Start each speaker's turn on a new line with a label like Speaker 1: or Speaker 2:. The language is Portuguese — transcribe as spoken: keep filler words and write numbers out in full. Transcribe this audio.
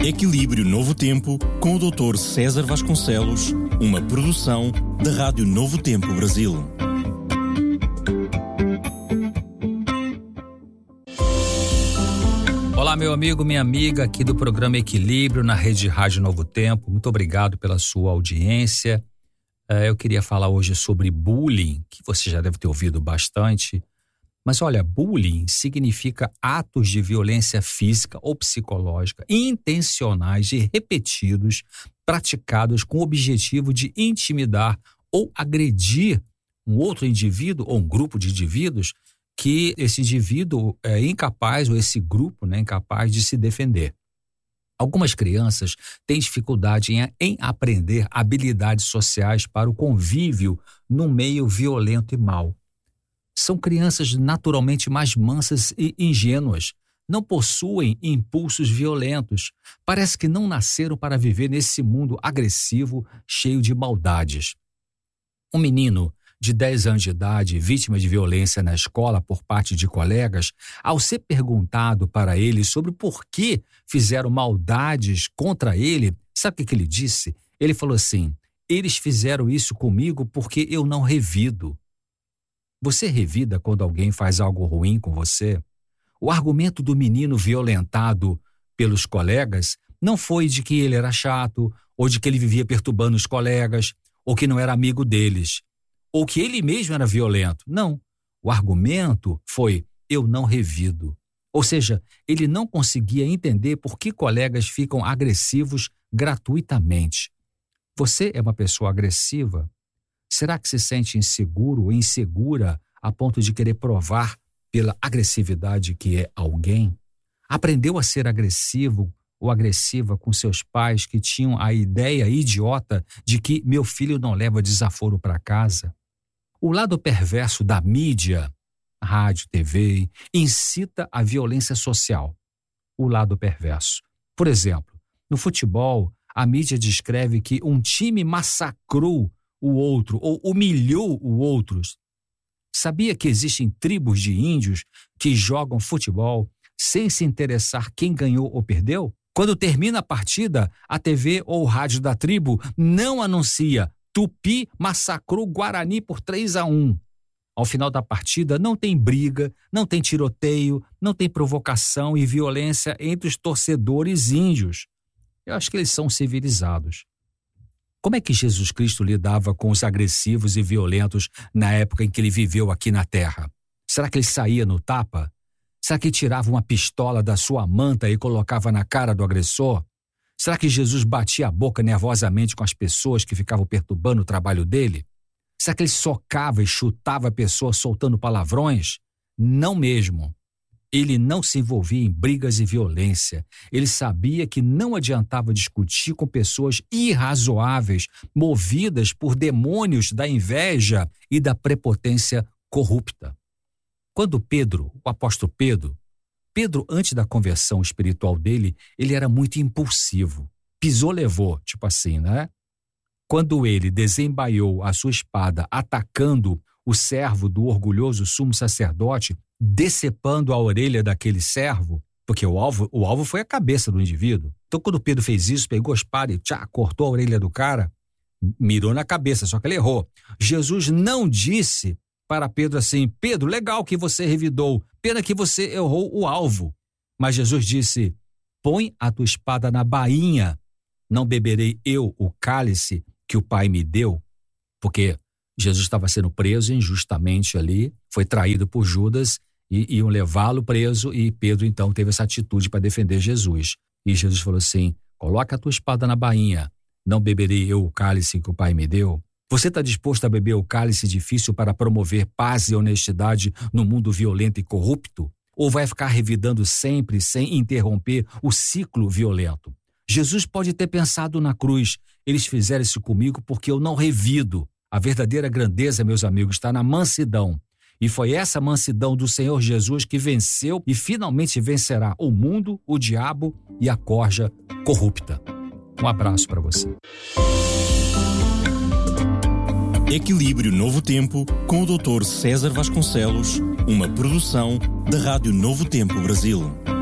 Speaker 1: Equilíbrio Novo Tempo, com o doutor César Vasconcelos, uma produção da Rádio Novo Tempo Brasil.
Speaker 2: Olá, meu amigo, minha amiga, aqui do programa Equilíbrio, na Rede Rádio Novo Tempo. Muito obrigado pela sua audiência. Eu queria falar hoje sobre bullying, que você já deve ter ouvido bastante. Mas olha, bullying significa atos de violência física ou psicológica intencionais e repetidos, praticados com o objetivo de intimidar ou agredir um outro indivíduo ou um grupo de indivíduos que esse indivíduo é incapaz, ou esse grupo, né, incapaz de se defender. Algumas crianças têm dificuldade em, em aprender habilidades sociais para o convívio num meio violento e mau. São crianças naturalmente mais mansas e ingênuas, não possuem impulsos violentos, parece que não nasceram para viver nesse mundo agressivo, cheio de maldades. Um menino de dez anos de idade, vítima de violência na escola por parte de colegas, ao ser perguntado para ele sobre por que fizeram maldades contra ele, sabe o que ele disse? Ele falou assim: eles fizeram isso comigo porque eu não revido. Você revida quando alguém faz algo ruim com você? O argumento do menino violentado pelos colegas não foi de que ele era chato, ou de que ele vivia perturbando os colegas, ou que não era amigo deles, ou que ele mesmo era violento. Não. O argumento foi: eu não revido. Ou seja, ele não conseguia entender por que colegas ficam agressivos gratuitamente. Você é uma pessoa agressiva? Será que se sente inseguro ou insegura a ponto de querer provar pela agressividade que é alguém? Aprendeu a ser agressivo ou agressiva com seus pais que tinham a ideia idiota de que meu filho não leva desaforo para casa? O lado perverso da mídia, rádio, T V, incita a violência social. O lado perverso. Por exemplo, no futebol, a mídia descreve que um time massacrou o outro ou humilhou o outro. Sabia que existem tribos de índios que jogam futebol sem se interessar quem ganhou ou perdeu? Quando termina a partida, a T V ou rádio da tribo não anuncia: Tupi massacrou Guarani por três a um. Ao final da partida, não tem briga, não tem tiroteio, não tem provocação e violência entre os torcedores índios. Eu acho que eles são civilizados. Como é que Jesus Cristo lidava com os agressivos e violentos na época em que ele viveu aqui na terra? Será que ele saía no tapa? Será que ele tirava uma pistola da sua manta e colocava na cara do agressor? Será que Jesus batia a boca nervosamente com as pessoas que ficavam perturbando o trabalho dele? Será que ele socava e chutava a pessoa soltando palavrões? Não mesmo. Ele não se envolvia em brigas e violência. Ele sabia que não adiantava discutir com pessoas irrazoáveis, movidas por demônios da inveja e da prepotência corrupta. Quando Pedro, o apóstolo Pedro, Pedro, antes da conversão espiritual dele, ele era muito impulsivo. Pisou, levou, tipo assim, né? Quando ele desembaiou a sua espada atacando o servo do orgulhoso sumo sacerdote, decepando a orelha daquele servo, porque o alvo, o alvo foi a cabeça do indivíduo. Então, quando Pedro fez isso, pegou a espada e tchá, cortou a orelha do cara, mirou na cabeça, só que ele errou. Jesus não disse para Pedro assim: Pedro, legal que você revidou, pena que você errou o alvo. Mas Jesus disse: põe a tua espada na bainha, não beberei eu o cálice que o Pai me deu? Porque Jesus estava sendo preso injustamente ali, foi traído por Judas e iam levá-lo preso, e Pedro então teve essa atitude para defender Jesus. E Jesus falou assim: coloca a tua espada na bainha, não beberei eu o cálice que o Pai me deu? Você está disposto a beber o cálice difícil para promover paz e honestidade no mundo violento e corrupto? Ou vai ficar revidando sempre sem interromper o ciclo violento? Jesus pode ter pensado na cruz: eles fizeram isso comigo porque eu não revido. A verdadeira grandeza, meus amigos, está na mansidão. E foi essa mansidão do Senhor Jesus que venceu e finalmente vencerá o mundo, o diabo e a corja corrupta. Um abraço para você.
Speaker 1: Equilíbrio Novo Tempo, com o doutor César Vasconcelos, uma produção da Rádio Novo Tempo Brasil.